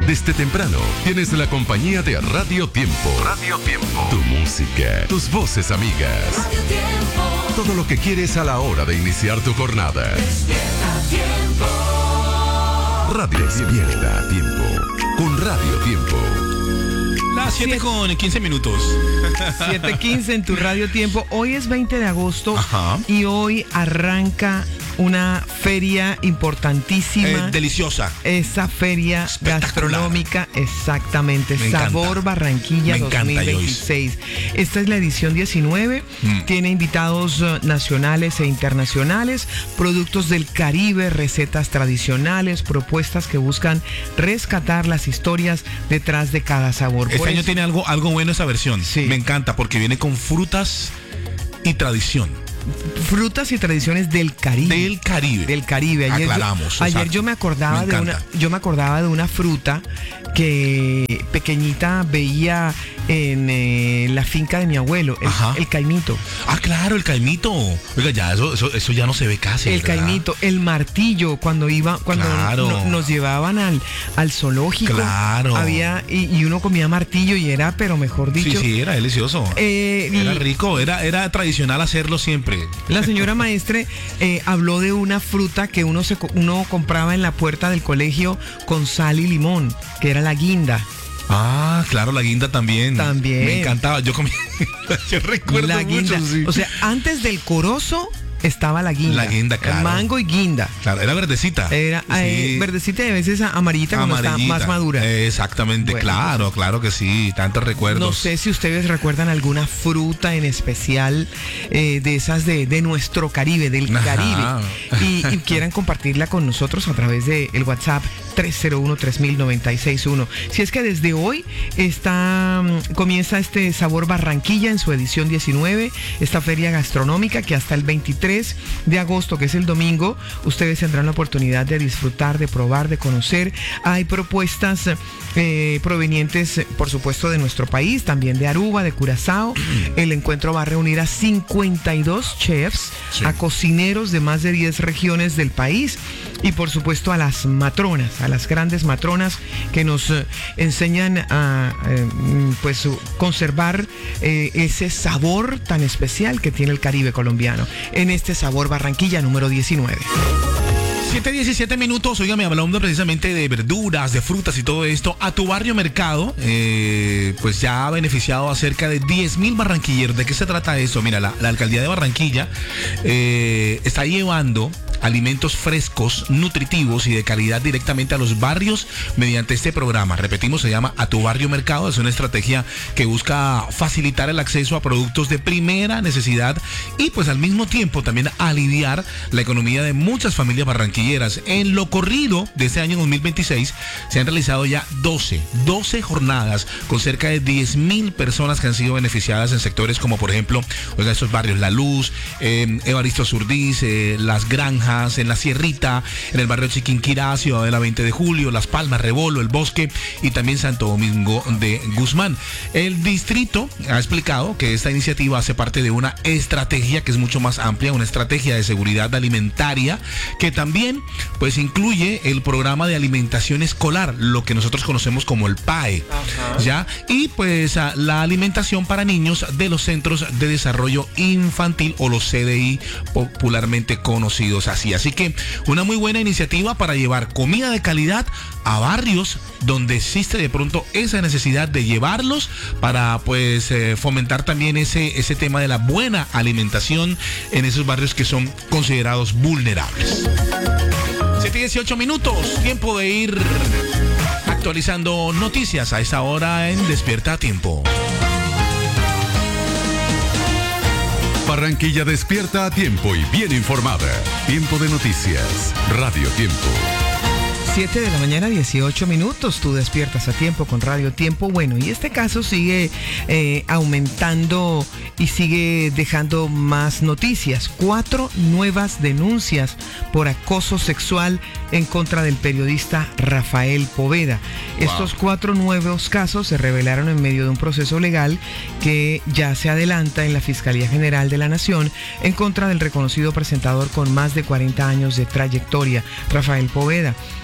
Desde temprano tienes la compañía de Radio Tiempo. Radio Tiempo. Tu música, tus voces amigas. Radio Tiempo. Todo lo que quieres a la hora de iniciar tu jornada. Despierta Tiempo. Radio Despierta Tiempo. Con Radio Tiempo. Las 7:15. 7:15 en tu Radio Tiempo. Hoy es 20 de agosto. Ajá. Y hoy arranca una feria importantísima. Deliciosa. Esa feria gastronómica, exactamente. Sabor Barranquilla 2026. Esta es la edición 19. Tiene invitados nacionales e internacionales, productos del Caribe, recetas tradicionales, propuestas que buscan rescatar las historias detrás de cada sabor. Este año tiene algo bueno esa versión. Sí. Me encanta porque viene con frutas y tradición. Frutas y tradiciones del Caribe. Del Caribe. Ayer yo me acordaba de una fruta que pequeñita veía en la finca de mi abuelo, el caimito. Ah, claro, el caimito. Oiga, ya eso ya no se ve casi. El ¿verdad? caimito, el martillo, cuando claro. nos llevaban al zoológico. Claro. Había y uno comía martillo y era, pero mejor dicho. Sí, era delicioso. Era rico, era tradicional hacerlo siempre. La señora maestre habló de una fruta que uno compraba en la puerta del colegio con sal y limón, que era la guinda. Ah, claro, la guinda también. Me encantaba. Yo comía. Yo recuerdo la mucho, guinda. sí. O sea, antes del corozo estaba la guinda. La guinda, claro. Mango y guinda. Claro, era verdecita. Era verdecita y a veces amarillita cuando está más madura. Exactamente, bueno, claro que sí. Tantos recuerdos. No sé si ustedes recuerdan alguna fruta en especial de esas de nuestro Caribe, del Caribe. Y quieran compartirla con nosotros a través del WhatsApp 301-3000-961. Si es que desde hoy comienza este Sabor Barranquilla en su edición 19, esta feria gastronómica que hasta el 23 de agosto, que es el domingo, ustedes tendrán la oportunidad de disfrutar, de probar, de conocer. Hay propuestas provenientes, por supuesto, de nuestro país, también de Aruba, de Curazao. El encuentro va a reunir a 52 chefs, a cocineros de más de 10 regiones del país y, por supuesto, a las matronas, a las grandes matronas que nos enseñan a conservar ese sabor tan especial que tiene el Caribe colombiano en este Sabor Barranquilla número 19. 7:17. Oiga, me hablando precisamente de verduras, de frutas y todo esto. A tu barrio mercado, pues ya ha beneficiado a cerca de 10,000 barranquilleros. ¿De qué se trata eso? Mira, la alcaldía de Barranquilla está llevando alimentos frescos, nutritivos y de calidad directamente a los barrios mediante este programa. Repetimos, se llama A tu barrio mercado. Es una estrategia que busca facilitar el acceso a productos de primera necesidad y pues al mismo tiempo también aliviar la economía de muchas familias barranquilleras. En lo corrido de este año 2026 se han realizado ya 12 jornadas con cerca de 10,000 personas que han sido beneficiadas en sectores como, por ejemplo, oiga, estos barrios La Luz, Evaristo Surdís, Las Granjas, en La Sierrita, en el barrio Chiquinquirá, Ciudadela 20 de Julio, Las Palmas, Rebolo, El Bosque y también Santo Domingo de Guzmán. El distrito ha explicado que esta iniciativa hace parte de una estrategia que es mucho más amplia, una estrategia de seguridad alimentaria que también pues incluye el programa de alimentación escolar, lo que nosotros conocemos como el PAE. ¿Ya? Y pues la alimentación para niños de los Centros de Desarrollo Infantil o los CDI popularmente conocidos así. Así que una muy buena iniciativa para llevar comida de calidad a barrios donde existe de pronto esa necesidad de llevarlos para pues fomentar también ese tema de la buena alimentación en esos barrios que son considerados vulnerables. 7:18. Tiempo de ir actualizando noticias a esta hora en Despierta a Tiempo. Barranquilla despierta a tiempo y bien informada. Tiempo de noticias. Radio Tiempo. 7:18 a.m, tú despiertas a tiempo con Radio Tiempo. Bueno, y este caso sigue aumentando y sigue dejando más noticias. 4 nuevas denuncias por acoso sexual en contra del periodista Rafael Poveda. Wow. Estos 4 nuevos casos se revelaron en medio de un proceso legal que ya se adelanta en la Fiscalía General de la Nación en contra del reconocido presentador con más de 40 años de trayectoria, Rafael Poveda.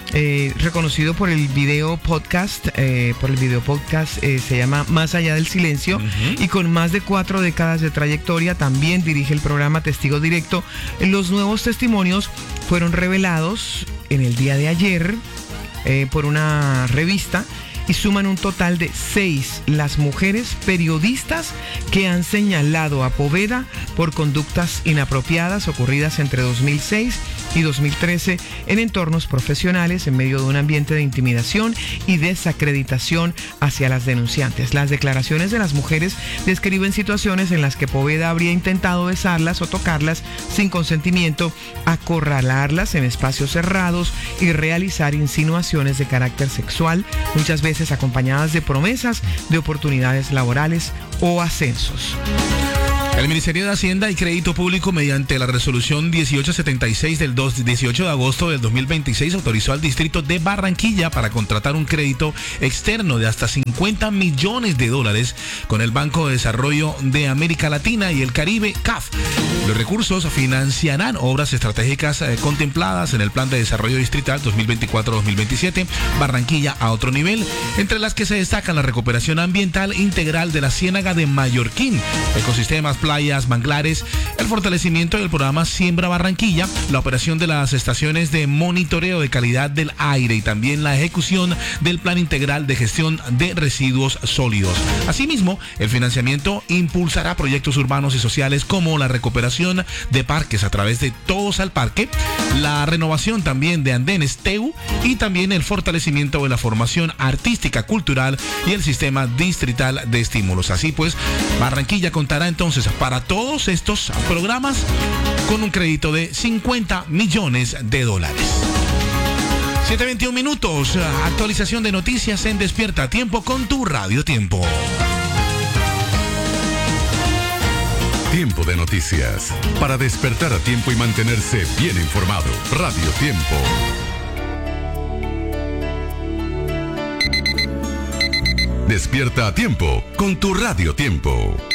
reconocido por el video podcast, se llama Más allá del silencio, y con más de 4 décadas de trayectoria también dirige el programa Testigo Directo. Los nuevos testimonios fueron revelados en el día de ayer por una revista y suman un total de 6 las mujeres periodistas que han señalado a Poveda por conductas inapropiadas ocurridas entre 2006 y 2013 en entornos profesionales en medio de un ambiente de intimidación y desacreditación hacia las denunciantes. Las declaraciones de las mujeres describen situaciones en las que Poveda habría intentado besarlas o tocarlas sin consentimiento, acorralarlas en espacios cerrados y realizar insinuaciones de carácter sexual, muchas veces acompañadas de promesas de oportunidades laborales o ascensos. El Ministerio de Hacienda y Crédito Público, mediante la resolución 1876 del 18 de agosto del 2026, autorizó al distrito de Barranquilla para contratar un crédito externo de hasta $50 millones con el Banco de Desarrollo de América Latina y el Caribe, CAF. Los recursos financiarán obras estratégicas contempladas en el Plan de Desarrollo Distrital 2024-2027, Barranquilla a otro nivel, entre las que se destacan la recuperación ambiental integral de la Ciénaga de Mallorquín, ecosistemas, playas, manglares, el fortalecimiento del programa Siembra Barranquilla, la operación de las estaciones de monitoreo de calidad del aire y también la ejecución del Plan Integral de Gestión de Residuos Sólidos. Asimismo, el financiamiento impulsará proyectos urbanos y sociales como la recuperación de parques a través de Todos al Parque, la renovación también de andenes TEU y también el fortalecimiento de la formación artística, cultural y el sistema distrital de estímulos. Así pues, Barranquilla contará entonces para todos estos programas con un crédito de $50 millones. 7:21 minutos, actualización de noticias en Despierta Tiempo con tu Radio Tiempo. Tiempo de noticias, para despertar a tiempo y mantenerse bien informado. Radio Tiempo. Despierta a tiempo con tu Radio Tiempo.